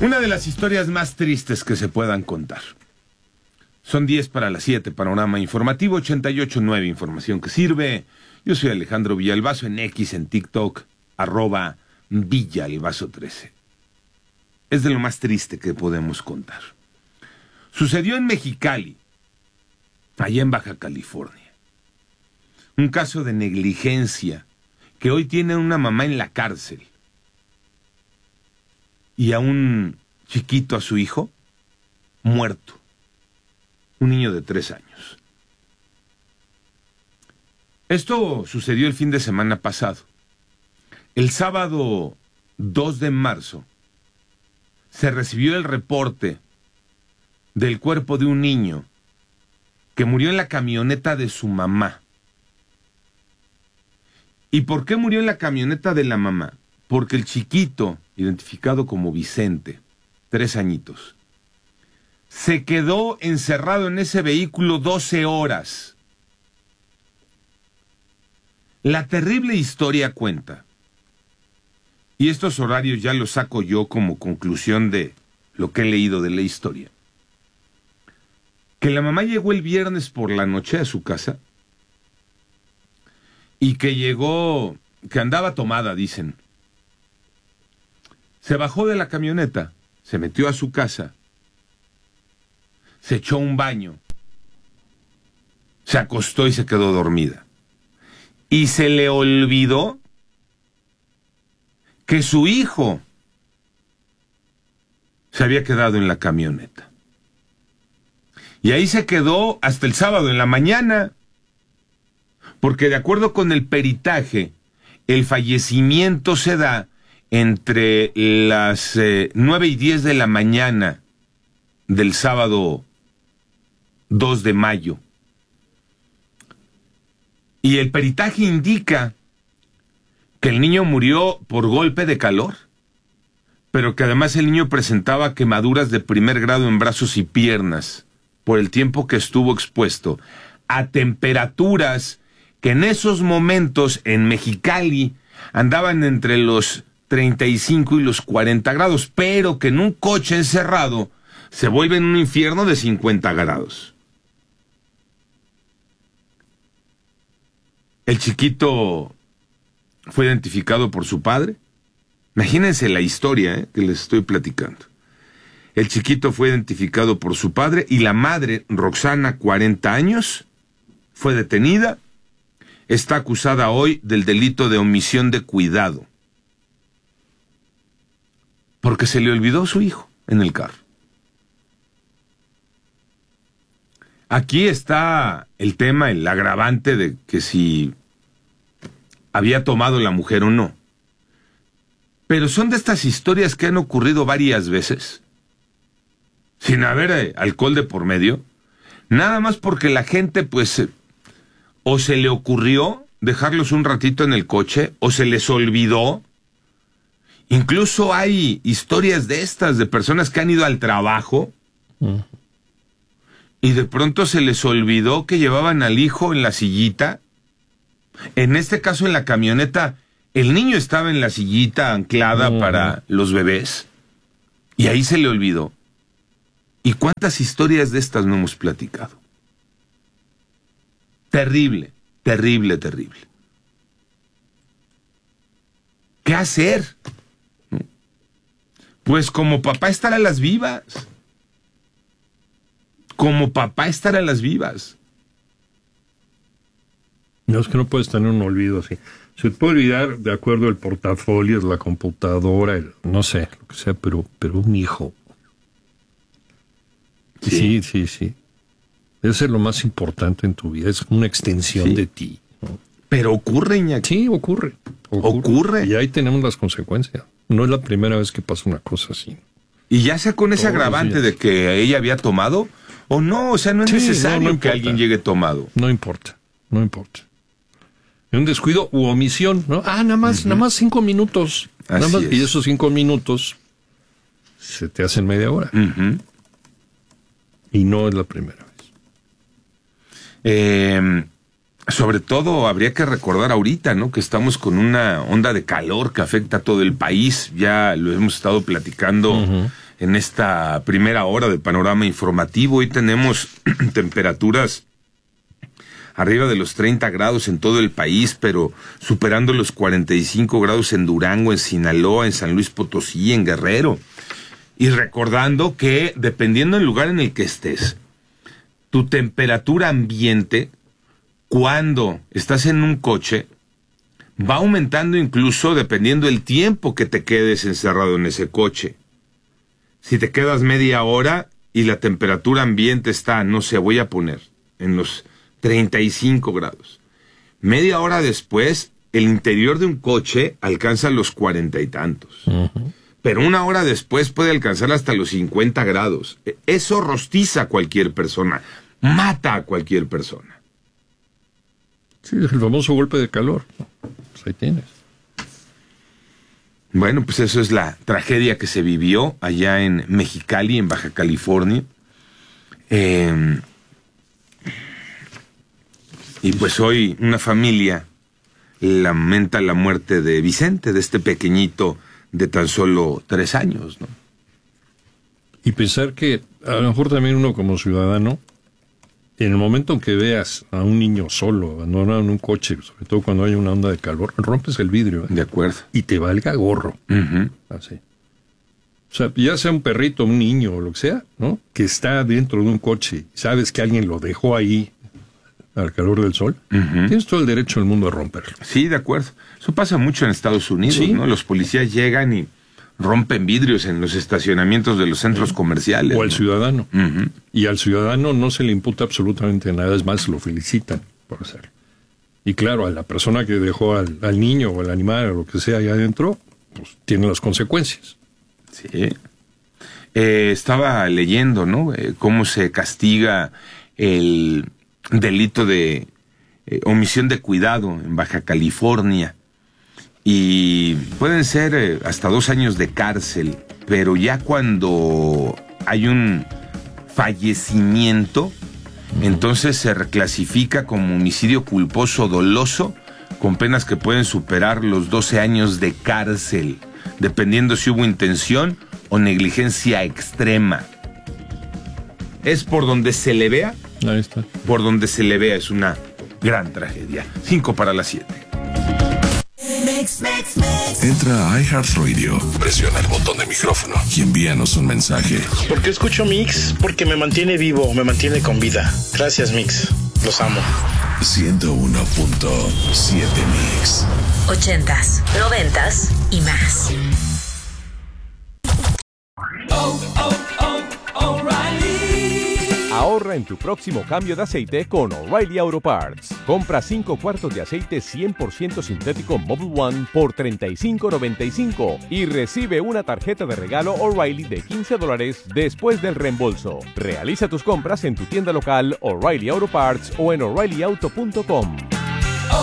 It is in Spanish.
Una de las historias más tristes que se puedan contar. Son 10 para las 7, panorama informativo 88.9, información que sirve. Yo soy Alejandro Villalbazo, en X, en TikTok, @Villalbazo13. Es de lo más triste que podemos contar. Sucedió en Mexicali, allá en Baja California. Un caso de negligencia que hoy tiene una mamá en la cárcel. Y a un chiquito, a su hijo, muerto. Un niño de 3 años. Esto sucedió el fin de semana pasado. El sábado 2 de marzo se recibió el reporte del cuerpo de un niño que murió en la camioneta de su mamá. ¿Y por qué murió en la camioneta de la mamá? Porque el chiquito, identificado como Vicente, 3 añitos, se quedó encerrado en ese vehículo 12 horas. La terrible historia cuenta, y estos horarios ya los saco yo como conclusión de lo que he leído de la historia, que la mamá llegó el viernes por la noche a su casa y que andaba tomada, dicen. Se bajó de la camioneta, se metió a su casa, se echó un baño, se acostó y se quedó dormida. Y se le olvidó que su hijo se había quedado en la camioneta. Y ahí se quedó hasta el sábado en la mañana, porque de acuerdo con el peritaje, el fallecimiento se da entre las 9 y 10 de la mañana del sábado 2 de mayo. Y el peritaje indica que el niño murió por golpe de calor, pero que además el niño presentaba quemaduras de primer grado en brazos y piernas por el tiempo que estuvo expuesto a temperaturas que en esos momentos en Mexicali andaban entre los 35 y los 40 grados, pero que en un coche encerrado se vuelve en un infierno de 50 grados. El chiquito fue identificado por su padre. Imagínense la historia que les estoy platicando. El chiquito fue identificado por su padre y la madre, Roxana, 40 años, fue detenida. Está acusada hoy del delito de omisión de cuidado, porque se le olvidó su hijo en el carro. Aquí está el tema, el agravante de que si había tomado la mujer o no. Pero son de estas historias que han ocurrido varias veces, sin haber alcohol de por medio, nada más porque la gente, pues, o se le ocurrió dejarlos un ratito en el coche, o se les olvidó. Incluso hay historias de estas, de personas que han ido al trabajo, y de pronto se les olvidó que llevaban al hijo en la sillita. En este caso, en la camioneta, el niño estaba en la sillita anclada para los bebés, y ahí se le olvidó. ¿Y cuántas historias de estas no hemos platicado? Terrible, terrible, terrible. ¿Qué hacer? Pues como papá estar a las vivas. Como papá estar a las vivas. No, es que no puedes tener un olvido así. Se puede olvidar, de acuerdo, el portafolio, la computadora, no sé, lo que sea, pero un hijo. Sí. Debe ser lo más importante en tu vida, es una extensión de ti, ¿no? Pero ocurre, Iñaki. Sí, ocurre. Y ahí tenemos las consecuencias. No es la primera vez que pasa una cosa así. Y ya sea con ese agravante de que ella había tomado, o no, o sea, no es necesario que alguien llegue tomado. No importa. Un descuido u omisión, ¿no? Nada más 5 minutos. Y esos 5 minutos se te hacen media hora. Y no es la primera vez. Sobre todo habría que recordar ahorita, ¿no?, que estamos con una onda de calor que afecta a todo el país. Ya lo hemos estado platicando en esta primera hora de panorama informativo. Hoy tenemos temperaturas arriba de los 30 grados en todo el país, pero superando los 45 grados en Durango, en Sinaloa, en San Luis Potosí, en Guerrero. Y recordando que, dependiendo del lugar en el que estés, tu temperatura ambiente, cuando estás en un coche, va aumentando incluso dependiendo del tiempo que te quedes encerrado en ese coche. Si te quedas media hora y la temperatura ambiente está, no sé, voy a poner, en los 35 grados. Media hora después, el interior de un coche alcanza los 40 y tantos. Uh-huh. Pero una hora después puede alcanzar hasta los 50 grados. Eso rostiza a cualquier persona, mata a cualquier persona. Sí, es el famoso golpe de calor. Pues ahí tienes. Bueno, pues eso es la tragedia que se vivió allá en Mexicali, en Baja California. Y pues hoy una familia lamenta la muerte de Vicente, de este pequeñito de tan solo 3 años, ¿no? Y pensar que a lo mejor también uno como ciudadano, en el momento en que veas a un niño solo, abandonado en un coche, sobre todo cuando hay una onda de calor, rompes el vidrio. De acuerdo. Y te valga gorro. Uh-huh. Así. O sea, ya sea un perrito, un niño o lo que sea, ¿no? Que está dentro de un coche, sabes que alguien lo dejó ahí al calor del sol, uh-huh, tienes todo el derecho del mundo a romperlo. Sí, de acuerdo. Eso pasa mucho en Estados Unidos, ¿sí? ¿No? Los policías llegan y rompen vidrios en los estacionamientos de los centros comerciales. O al ciudadano. Uh-huh. Y al ciudadano no se le imputa absolutamente nada, es más, lo felicitan por hacerlo. Y claro, a la persona que dejó al niño o al animal o lo que sea ahí adentro, pues tiene las consecuencias. Sí. Estaba leyendo, ¿no? Cómo se castiga el delito de omisión de cuidado en Baja California. Y pueden ser hasta 2 años de cárcel, pero ya cuando hay un fallecimiento, entonces se reclasifica como homicidio culposo doloso, con penas que pueden superar los 12 años de cárcel, dependiendo si hubo intención o negligencia extrema. Es por donde se le vea. Ahí está. Por donde se le vea, es una gran tragedia. 5 para las 7. Entra a iHeartRadio, presiona el botón de micrófono y envíanos un mensaje. ¿Por qué escucho Mix? Porque me mantiene vivo, me mantiene con vida. Gracias, Mix. Los amo. 101.7 Mix. 80s, 90s y más. Ahorra en tu próximo cambio de aceite con O'Reilly Auto Parts. Compra 5 cuartos de aceite 100% sintético Mobil One por $35.95 y recibe una tarjeta de regalo O'Reilly de $15 después del reembolso. Realiza tus compras en tu tienda local O'Reilly Auto Parts o en O'ReillyAuto.com.